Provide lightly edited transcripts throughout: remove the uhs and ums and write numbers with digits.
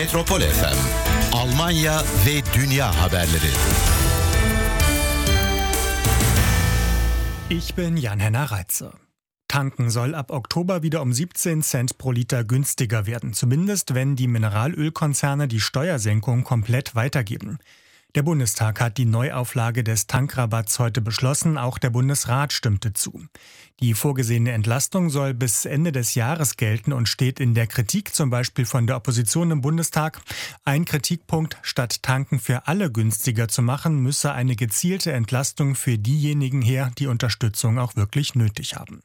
Metropol FM, Almanya ve dünya haberleri. Ich bin Jan-Henner Reitze. Tanken soll ab Oktober wieder um 17 Cent pro Liter günstiger werden, zumindest wenn die Mineralölkonzerne die Steuersenkung komplett weitergeben. Der Bundestag hat die Neuauflage des Tankrabatts heute beschlossen, auch der Bundesrat stimmte zu. Die vorgesehene Entlastung soll bis Ende des Jahres gelten und steht in der Kritik, zum Beispiel von der Opposition im Bundestag. Ein Kritikpunkt: Statt Tanken für alle günstiger zu machen, müsse eine gezielte Entlastung für diejenigen her, die Unterstützung auch wirklich nötig haben.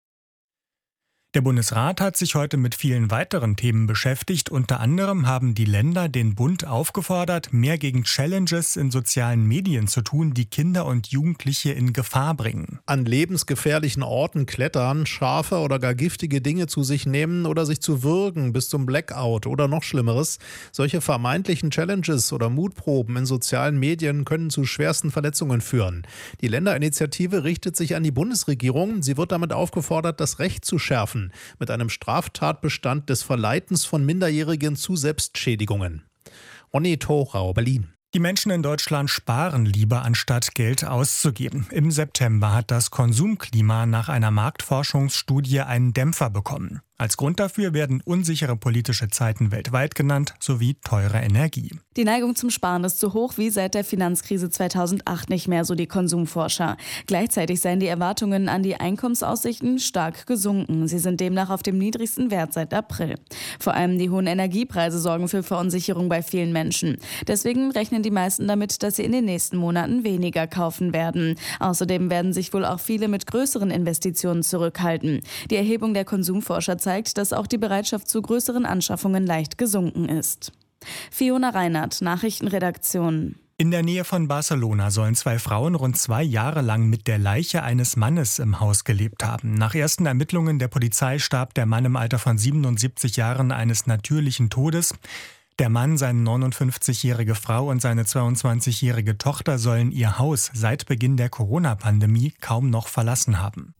Der Bundesrat hat sich heute mit vielen weiteren Themen beschäftigt. Unter anderem haben die Länder den Bund aufgefordert, mehr gegen Challenges in sozialen Medien zu tun, die Kinder und Jugendliche in Gefahr bringen. An lebensgefährlichen Orten klettern, scharfe oder gar giftige Dinge zu sich nehmen oder sich zu würgen bis zum Blackout oder noch Schlimmeres. Solche vermeintlichen Challenges oder Mutproben in sozialen Medien können zu schwersten Verletzungen führen. Die Länderinitiative richtet sich an die Bundesregierung. Sie wird damit aufgefordert, das Recht zu schärfen, mit einem Straftatbestand des Verleitens von Minderjährigen zu Selbstschädigungen. Ronny Thorau, Berlin. Die Menschen in Deutschland sparen lieber, anstatt Geld auszugeben. Im September hat das Konsumklima nach einer Marktforschungsstudie einen Dämpfer bekommen. Als Grund dafür werden unsichere politische Zeiten weltweit genannt, sowie teure Energie. Die Neigung zum Sparen ist so hoch wie seit der Finanzkrise 2008 nicht mehr, so die Konsumforscher. Gleichzeitig seien die Erwartungen an die Einkommensaussichten stark gesunken. Sie sind demnach auf dem niedrigsten Wert seit April. Vor allem die hohen Energiepreise sorgen für Verunsicherung bei vielen Menschen. Deswegen rechnen die meisten damit, dass sie in den nächsten Monaten weniger kaufen werden. Außerdem werden sich wohl auch viele mit größeren Investitionen zurückhalten. Die Erhebung der Konsumforscher zeigt, dass auch die Bereitschaft zu größeren Anschaffungen leicht gesunken ist. Fiona Reinhardt, Nachrichtenredaktion. In der Nähe von Barcelona sollen 2 Frauen rund 2 Jahre lang mit der Leiche eines Mannes im Haus gelebt haben. Nach ersten Ermittlungen der Polizei starb der Mann im Alter von 77 Jahren eines natürlichen Todes. Der Mann, seine 59-jährige Frau und seine 22-jährige Tochter sollen ihr Haus seit Beginn der Corona-Pandemie kaum noch verlassen haben.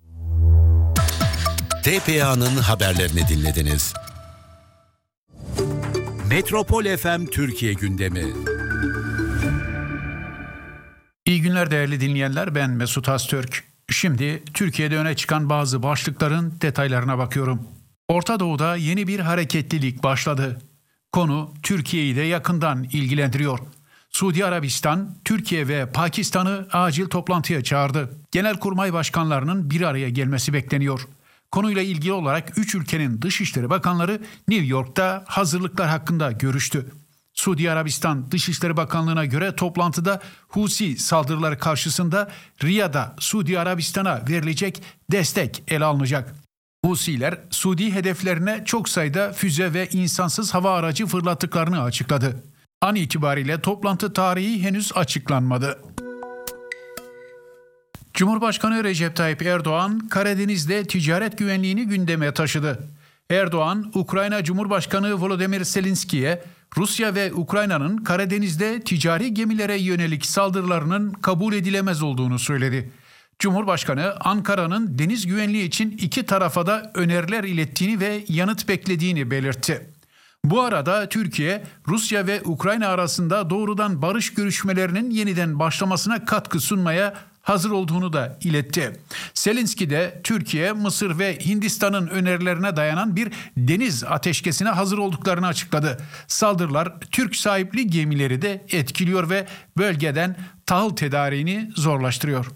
TPA'nın haberlerini dinlediniz. Metropol FM Türkiye gündemi. İyi günler değerli dinleyenler, ben Mesut Öztürk. Şimdi Türkiye'de öne çıkan bazı başlıkların detaylarına bakıyorum. Orta Doğu'da yeni bir hareketlilik başladı. Konu Türkiye'yi de yakından ilgilendiriyor. Suudi Arabistan, Türkiye ve Pakistan'ı acil toplantıya çağırdı. Genelkurmay başkanlarının bir araya gelmesi bekleniyor. Konuyla ilgili olarak 3 ülkenin Dışişleri Bakanları New York'ta hazırlıklar hakkında görüştü. Suudi Arabistan Dışişleri Bakanlığı'na göre toplantıda Husi saldırıları karşısında Riyad'a Suudi Arabistan'a verilecek destek ele alınacak. Husiler Suudi hedeflerine çok sayıda füze ve insansız hava aracı fırlattıklarını açıkladı. An itibariyle toplantı tarihi henüz açıklanmadı. Cumhurbaşkanı Recep Tayyip Erdoğan, Karadeniz'de ticaret güvenliğini gündeme taşıdı. Erdoğan, Ukrayna Cumhurbaşkanı Volodymyr Zelenski'ye Rusya ve Ukrayna'nın Karadeniz'de ticari gemilere yönelik saldırılarının kabul edilemez olduğunu söyledi. Cumhurbaşkanı, Ankara'nın deniz güvenliği için 2 tarafa da öneriler ilettiğini ve yanıt beklediğini belirtti. Bu arada Türkiye, Rusya ve Ukrayna arasında doğrudan barış görüşmelerinin yeniden başlamasına katkı sunmaya hazır olduğunu da iletti. Zelenski de Türkiye, Mısır ve Hindistan'ın önerilerine dayanan bir deniz ateşkesine hazır olduklarını açıkladı. Saldırılar Türk sahipli gemileri de etkiliyor ve bölgeden tahıl tedariğini zorlaştırıyor.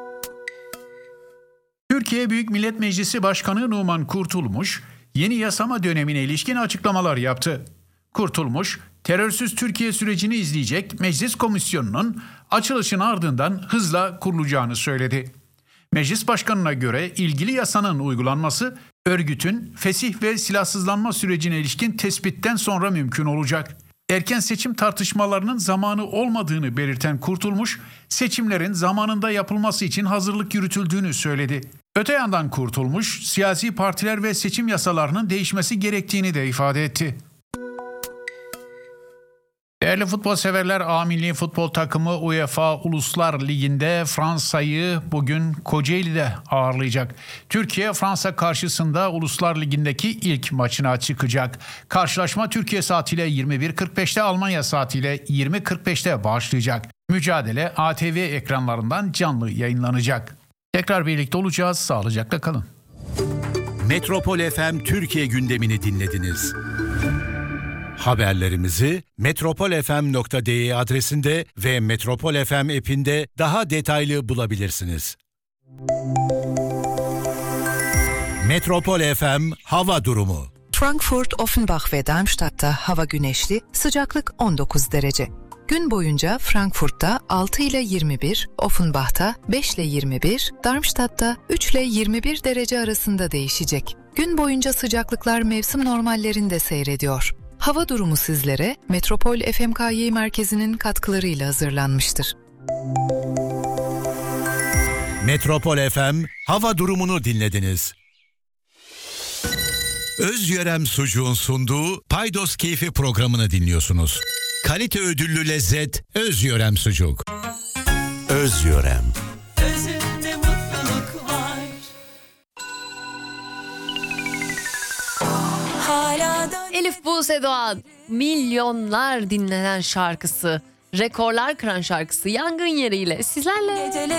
Türkiye Büyük Millet Meclisi Başkanı Numan Kurtulmuş, yeni yasama dönemine ilişkin açıklamalar yaptı. Kurtulmuş, terörsüz Türkiye sürecini izleyecek meclis komisyonunun açılışın ardından hızla kurulacağını söyledi. Meclis başkanına göre ilgili yasanın uygulanması örgütün fesih ve silahsızlanma sürecine ilişkin tespitten sonra mümkün olacak. Erken seçim tartışmalarının zamanı olmadığını belirten Kurtulmuş, seçimlerin zamanında yapılması için hazırlık yürütüldüğünü söyledi. Öte yandan Kurtulmuş, siyasi partiler ve seçim yasalarının değişmesi gerektiğini de ifade etti. Değerli futbol severler, A Milli Futbol Takımı UEFA Uluslar Ligi'nde Fransa'yı bugün Kocaeli'de ağırlayacak. Türkiye Fransa karşısında Uluslar Ligi'ndeki ilk maçına çıkacak. Karşılaşma Türkiye saatiyle 21.45'te, Almanya saatiyle 20.45'te başlayacak. Mücadele ATV ekranlarından canlı yayınlanacak. Tekrar birlikte olacağız. Sağlıcakla kalın. Metropol FM Türkiye gündemini dinlediniz. Haberlerimizi metropolfm.de adresinde ve Metropol FM app'inde daha detaylı bulabilirsiniz. Metropol FM hava durumu. Frankfurt, Offenbach ve Darmstadt'ta hava güneşli, sıcaklık 19 derece. Gün boyunca Frankfurt'ta 6 ile 21, Offenbach'ta 5 ile 21, Darmstadt'ta 3 ile 21 derece arasında değişecek. Gün boyunca sıcaklıklar mevsim normallerinde seyrediyor. Hava durumu sizlere Metropol FMKY merkezinin katkılarıyla hazırlanmıştır. Metropol FM hava durumunu dinlediniz. Özyörem Sucuğun sunduğu Paydos Keyfi programını dinliyorsunuz. Kalite ödüllü lezzet Özyörem Sucuk. Özyörem. Özünde mutluluk var. Elif Buse Doğan, milyonlar dinlenen şarkısı, rekorlar kıran şarkısı Yangın Yeri ile sizlerle.